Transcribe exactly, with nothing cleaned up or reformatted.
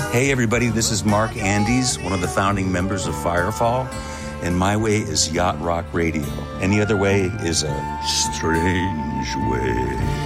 Hey everybody, this is Mark Andes, one of the founding members of Firefall, and my way is Yacht Rock Radio. Any other way is a strange way.